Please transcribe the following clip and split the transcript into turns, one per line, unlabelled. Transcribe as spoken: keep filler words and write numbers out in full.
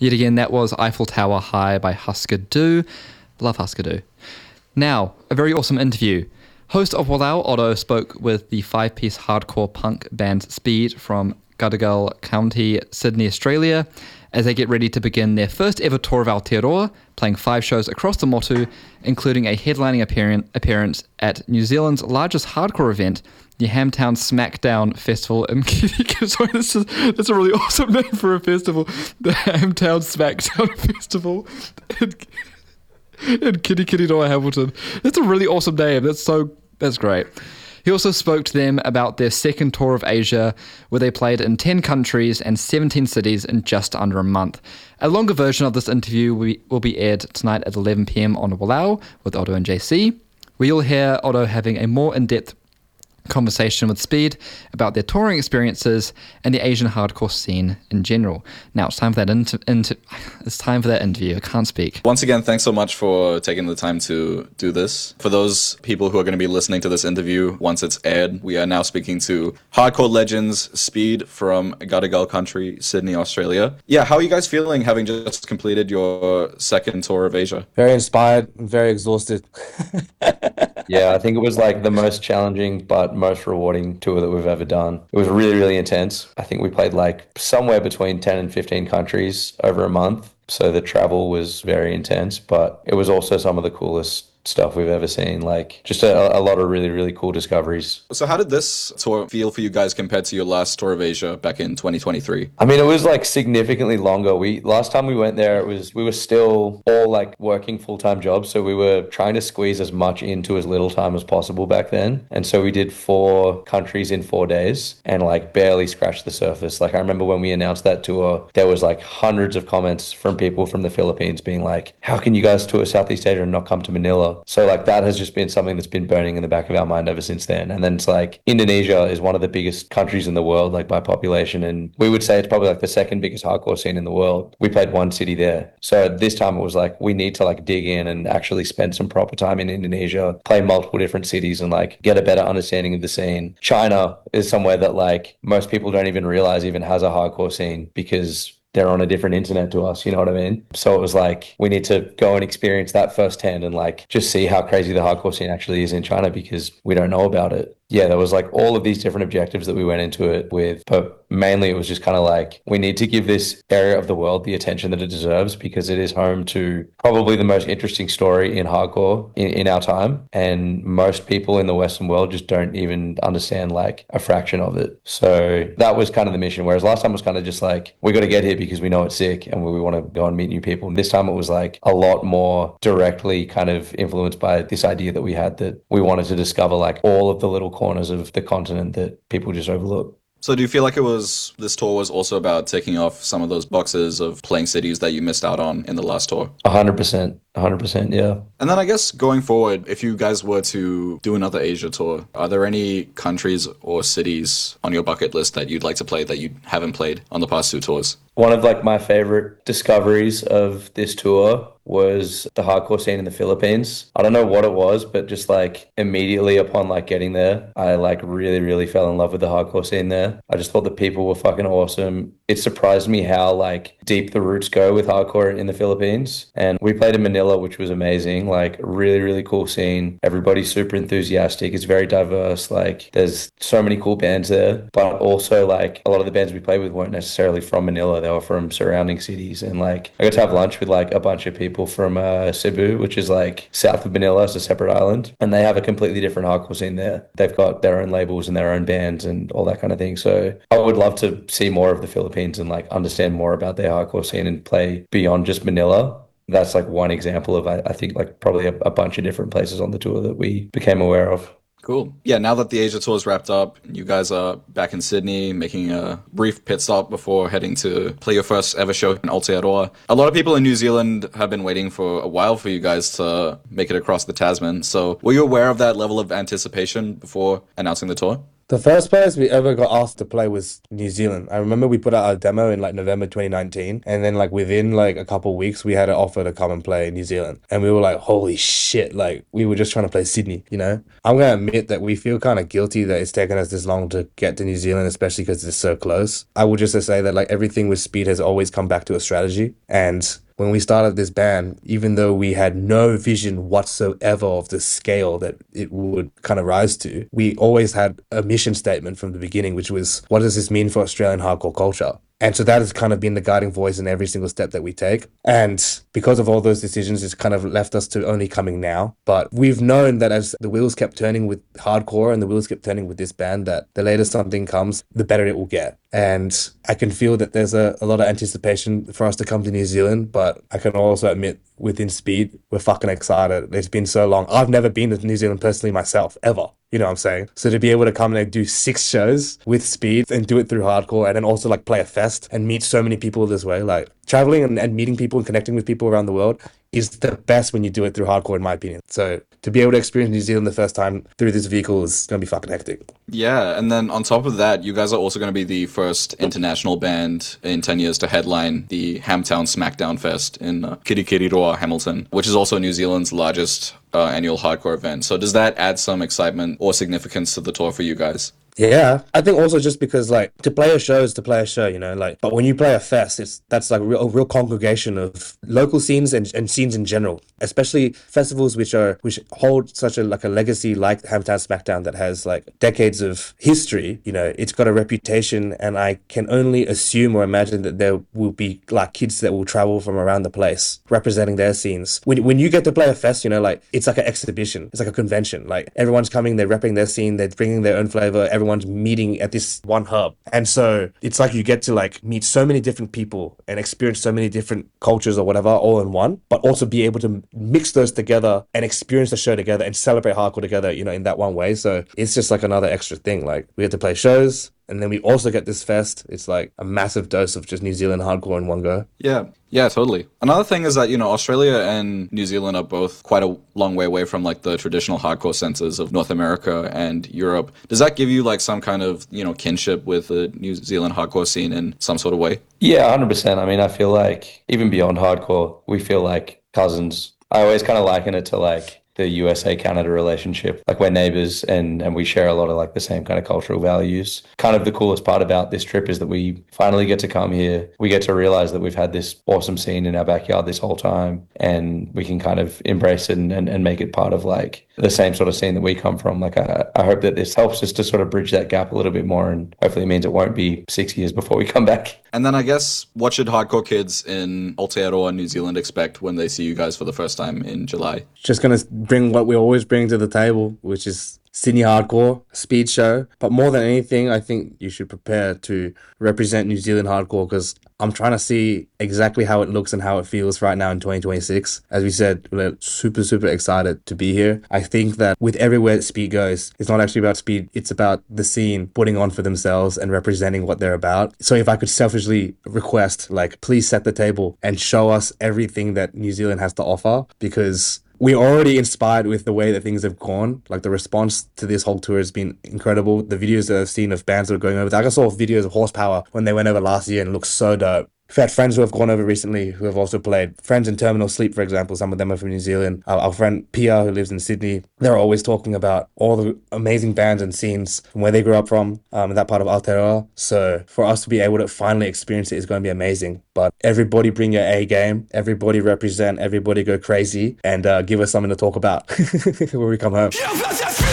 Yet again, that was Eiffel Tower High by Husker Du. Love Husker Du. Now, a very awesome interview. Host of Walau, Otto, spoke with the five-piece hardcore punk band Speed from Gadigal County, Sydney, Australia, as they get ready to begin their first ever tour of Aotearoa, playing five shows across the Motu, including a headlining appearance at New Zealand's largest hardcore event, the Hamtown Smackdown Festival in Kirikiri. Sorry, this is, that's a really awesome name for a festival. The Hamtown Smackdown Festival in, in Kirikiri, Hamilton. That's a really awesome name. That's so, that's great. He also spoke to them about their second tour of Asia, where they played in ten countries and seventeen cities in just under a month. A longer version of this interview will be, will be aired tonight at eleven p.m. on Walau with Otto and J C, where you'll hear Otto having a more in-depth conversation with Speed about their touring experiences and the Asian hardcore scene in general. Now it's time for that inter- inter- it's time for that interview. I can't speak.
Once again, thanks so much for taking the time to do this. For those people who are going to be listening to this interview once it's aired, we are now speaking to hardcore legends Speed from Gadigal Country, Sydney, Australia. Yeah, how are you guys feeling having just completed your second tour of Asia?
Very inspired, very exhausted.
Yeah, I think it was like the most challenging but most rewarding tour that we've ever done. It was really, really intense. I think we played like somewhere between ten and fifteen countries over a month. So the travel was very intense, but it was also some of the coolest stuff we've ever seen. Like just a, a lot of really, really cool discoveries.
So how did this tour feel for you guys compared to your last tour of Asia back in twenty twenty-three?
I mean, it was like significantly longer. We last time we went there, it was we were still all like working full-time jobs. So we were trying to squeeze as much into as little time as possible back then. And so we did four countries in four days and like barely scratched the surface. Like I remember when we announced that tour, there was like hundreds of comments from people from the Philippines being like, how can you guys tour Southeast Asia and not come to Manila? So like that has just been something that's been burning in the back of our mind ever since then. And then it's like Indonesia is one of the biggest countries in the world, like by population. And we would say it's probably like the second biggest hardcore scene in the world. We played one city there. So this time it was like, we need to like dig in and actually spend some proper time in Indonesia, play multiple different cities and like get a better understanding of the scene. China is somewhere that like most people don't even realize even has a hardcore scene because they're on a different internet to us, you know what I mean? So it was like, we need to go and experience that firsthand and like just see how crazy the hardcore scene actually is in China because we don't know about it. Yeah, there was like all of these different objectives that we went into it with, but mainly it was just kind of like, we need to give this area of the world the attention that it deserves because it is home to probably the most interesting story in hardcore in, in our time. And most people in the Western world just don't even understand like a fraction of it. So that was kind of the mission. Whereas last time was kind of just like, we got to get here because we know it's sick and we want to go and meet new people. And this time it was like a lot more directly kind of influenced by this idea that we had that we wanted to discover like all of the little corners of the continent that people just overlook.
So do you feel like it was, this tour was also about taking off some of those boxes of playing cities that you missed out on in the last tour?
A hundred percent. A hundred percent, yeah.
And then I guess going forward, if you guys were to do another Asia tour, are there any countries or cities on your bucket list that you'd like to play that you haven't played on the past two tours?
One of like my favorite discoveries of this tour was the hardcore scene in the Philippines. I don't know what it was, but just like immediately upon like getting there, I like really, really fell in love with the hardcore scene there. I just thought the people were fucking awesome. It surprised me how like deep the roots go with hardcore in the Philippines. And we played in Manila, which was amazing. Like really, really cool scene. Everybody's super enthusiastic. It's very diverse. Like there's so many cool bands there, but also like a lot of the bands we played with weren't necessarily from Manila. They were from surrounding cities. And like I got to have lunch with like a bunch of people from uh, Cebu, which is like south of Manila. It's a separate island. And they have a completely different hardcore scene there. They've got their own labels and their own bands and all that kind of thing. So I would love to see more of the Philippines and like understand more about their hardcore scene and play beyond just Manila. That's like one example of, I, I think, like probably a, a bunch of different places on the tour that we became aware of.
Cool. Yeah, now that the Asia tour is wrapped up, you guys are back in Sydney making a brief pit stop before heading to play your first ever show in Aotearoa. A lot of people in New Zealand have been waiting for a while for you guys to make it across the Tasman. So were you aware of that level of anticipation before announcing the tour?
The first place we ever got asked to play was New Zealand. I remember we put out our demo in like November twenty nineteen, and then like within like a couple of weeks, we had an offer to come and play in New Zealand. And we were like, holy shit, like we were just trying to play Sydney, you know? I'm going to admit that we feel kind of guilty that it's taken us this long to get to New Zealand, especially because it's so close. I will just say that like everything with Speed has always come back to a strategy. And when we started this band, even though we had no vision whatsoever of the scale that it would kind of rise to, we always had a mission statement from the beginning, which was, what does this mean for Australian hardcore culture? And so that has kind of been the guiding voice in every single step that we take. And because of all those decisions, it's kind of left us to only coming now. But we've known that as the wheels kept turning with hardcore and the wheels kept turning with this band, that the later something comes, the better it will get. And I can feel that there's a, a lot of anticipation for us to come to New Zealand, but I can also admit within Speed, we're fucking excited. It's been so long. I've never been to New Zealand personally myself, ever. You know what I'm saying? So to be able to come and like, do six shows with Speed and do it through hardcore and then also like play a fest and meet so many people this way, like traveling and, and meeting people and connecting with people around the world is the best when you do it through hardcore, in my opinion. So to be able to experience New Zealand the first time through this vehicle is going to be fucking hectic.
Yeah, and then on top of that, you guys are also going to be the first international band in ten years to headline the Hamtown Smackdown Fest in uh, Kirikiriroa, Hamilton, which is also New Zealand's largest uh, annual hardcore event. So does that add some excitement or significance to the tour for you guys?
Yeah, I think also just because like to play a show is to play a show, you know, like, but when you play a fest, it's that's like a real, a real congregation of local scenes and, and scenes in general, especially festivals which are which hold such a like a legacy like Hamtown Smackdown that has like decades of history. You know, it's got a reputation, and I can only assume or imagine that there will be like kids that will travel from around the place representing their scenes. When when you get to play a fest, you know, like it's like an exhibition, it's like a convention. Like everyone's coming, they're repping their scene, they're bringing their own flavor. Everyone's meeting at this one hub. And so it's like you get to like meet so many different people and experience so many different cultures or whatever all in one, but also be able to mix those together and experience the show together and celebrate hardcore together, you know, in that one way. So it's just like another extra thing. Like we get to play shows, and then we also get this fest. It's like a massive dose of just New Zealand hardcore in one go.
Yeah, yeah, totally. Another thing is that, you know, Australia and New Zealand are both quite a long way away from like the traditional hardcore centers of North America and Europe. Does that give you like some kind of, you know, kinship with the New Zealand hardcore scene in some sort of way?
Yeah, one hundred percent. I mean, I feel like even beyond hardcore, we feel like cousins. I always kind of liken it to like the U S A Canada relationship. Like we're neighbors and, and we share a lot of like the same kind of cultural values. Kind of the coolest part about this trip is that we finally get to come here. We get to realize that we've had this awesome scene in our backyard this whole time, and we can kind of embrace it and, and, and make it part of like the same sort of scene that we come from. Like I, I hope that this helps us to sort of bridge that gap a little bit more, and hopefully it means it won't be six years before we come back.
And then I guess, what should hardcore kids in Aotearoa, New Zealand expect when they see you guys for the first time in July?
Just going to bring what we always bring to the table, which is Sydney hardcore, Speed show. But more than anything, I think you should prepare to represent New Zealand hardcore, because I'm trying to see exactly how it looks and how it feels right now in twenty twenty-six. As we said, we're super, super excited to be here. I think that with everywhere Speed goes, it's not actually about Speed, it's about the scene putting on for themselves and representing what they're about. So if I could selfishly request, like, please set the table and show us everything that New Zealand has to offer, because we're already inspired with the way that things have gone. Like, the response to this whole tour has been incredible. The videos that I've seen of bands that are going over there. I saw videos of Horsepower when they went over last year, and it looks so dope. We've had friends who have gone over recently who have also played. Friends in Terminal Sleep, for example, some of them are from New Zealand. Our, our friend Pia, who lives in Sydney, they're always talking about all the amazing bands and scenes from where they grew up from, um, in that part of Aotearoa. So for us to be able to finally experience it is going to be amazing. But everybody bring your A game, everybody represent, everybody go crazy, and uh, give us something to talk about when we come home.